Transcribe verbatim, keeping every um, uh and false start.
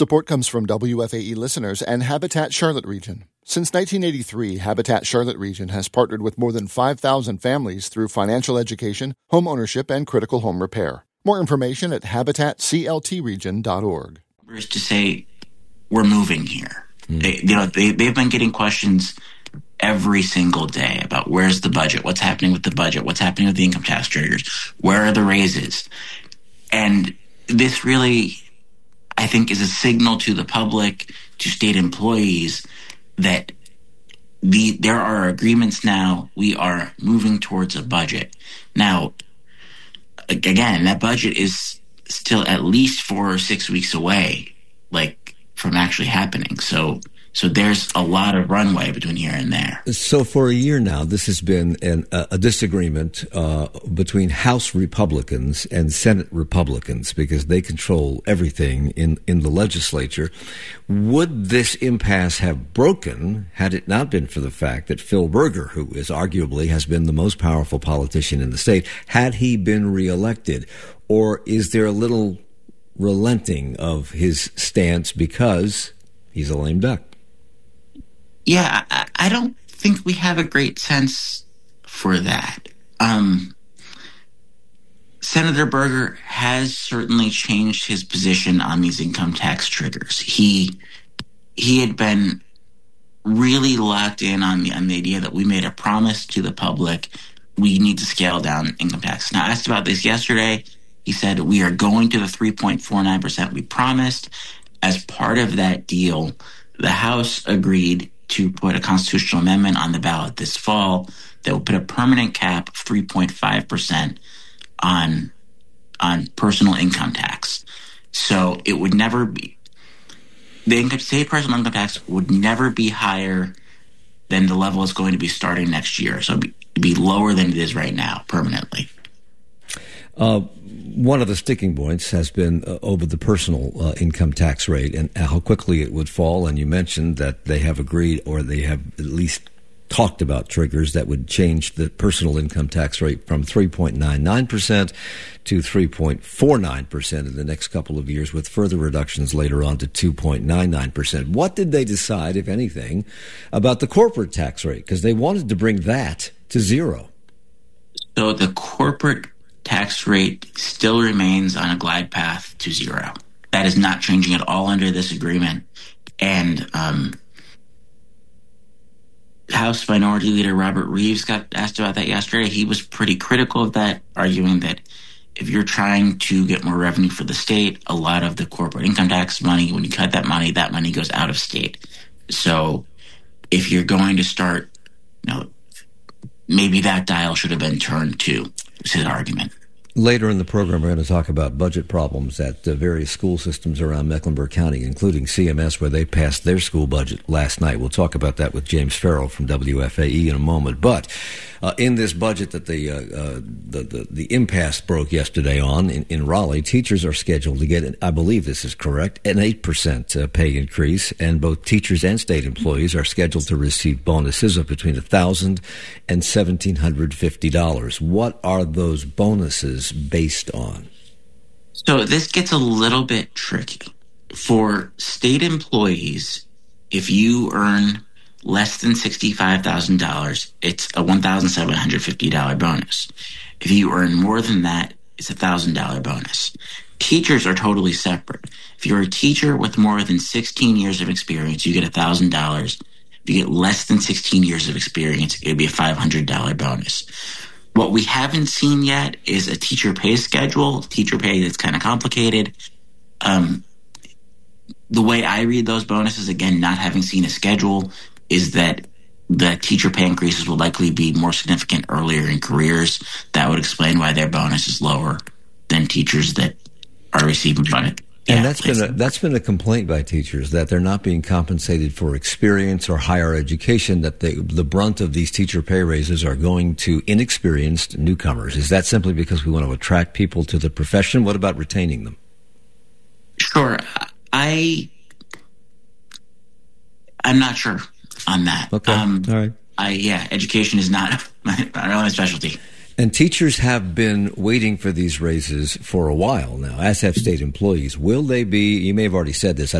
Support comes from W F A E listeners and Habitat Charlotte Region. Since nineteen eighty-three, Habitat Charlotte Region has partnered with more than five thousand families through financial education, home ownership, and critical home repair. More information at habitat c l t region dot org. Is to say, we're moving here. Mm. They, you know, they, they've been getting questions every single day about where's the budget, what's happening with the budget, what's happening with the income tax triggers, where are the raises? And this really, I think, is a signal to the public, to state employees, that the there are agreements now. We are moving towards a budget. Now, again, that budget is still at least four or six weeks away, like, from actually happening. So so there's a lot of runway between here and there. So for a year now, this has been an, a disagreement uh, between House Republicans and Senate Republicans because they control everything in, in the legislature. Would this impasse have broken had it not been for the fact that Phil Berger, who is arguably has been the most powerful politician in the state, had he been reelected? Or is there a little relenting of his stance because he's a lame duck? Yeah, I, I don't think we have a great sense for that. Um, Senator Berger has certainly changed his position on these income tax triggers. He he had been really locked in on the on the idea that we made a promise to the public. We need to scale down income tax. Now, I asked about this yesterday. He said we are going to the three point four nine percent we promised. As part of that deal, the House agreed to put a constitutional amendment on the ballot this fall that will put a permanent cap of three point five percent on on personal income tax. So it would never be the income, state personal income tax would never be higher than the level it's going to be starting next year. So it'd be, it'd be lower than it is right now permanently. Uh, one of the sticking points has been uh, over the personal uh, income tax rate and how quickly it would fall. And you mentioned that they have agreed, or they have at least talked about triggers that would change the personal income tax rate from three point nine nine percent to three point four nine percent in the next couple of years, with further reductions later on to two point nine nine percent. What did they decide, if anything, about the corporate tax rate? Because they wanted to bring that to zero. So the corporate tax rate still remains on a glide path to zero. That is not changing at all under this agreement. And um, House Minority Leader Robert Reeves got asked about that yesterday. He was pretty critical of that, arguing that if you're trying to get more revenue for the state, a lot of the corporate income tax money, when you cut that money, that money goes out of state. So if you're going to start, you know, maybe that dial should have been turned too. Is his argument. Later in the program, we're going to talk about budget problems at uh, various school systems around Mecklenburg County, including C M S, where they passed their school budget last night. We'll talk about that with James Farrell from W F A E in a moment. But uh, in this budget that the, uh, uh, the, the the impasse broke yesterday on in, in Raleigh, teachers are scheduled to get, I believe this is correct, an eight percent uh, pay increase, and both teachers and state employees are scheduled to receive bonuses of between one thousand dollars and one thousand seven hundred fifty dollars. What are those bonuses based on? So this gets a little bit tricky. For state employees, if you earn less than sixty-five thousand dollars, it's a one thousand seven hundred fifty dollars bonus. If you earn more than that, it's a one thousand dollars bonus. Teachers are totally separate. If you're a teacher with more than sixteen years of experience, you get one thousand dollars. If you get less than sixteen years of experience, it would be a five hundred dollars bonus. What we haven't seen yet is a teacher pay schedule. Teacher pay that's kind of complicated. Um, the way I read those bonuses, again, not having seen a schedule, is that the teacher pay increases will likely be more significant earlier in careers. That would explain why their bonus is lower than teachers that are receiving funded. And yeah, that's been a, that's been a complaint by teachers, that they're not being compensated for experience or higher education, that they, the brunt of these teacher pay raises are going to inexperienced newcomers. Is that simply because we want to attract people to the profession? What about retaining them? Sure. I, I'm not sure on that. Okay. Um, All right. I, yeah, education is not my, my specialty. And teachers have been waiting for these raises for a while now, as have state employees. Will they be, you may have already said this,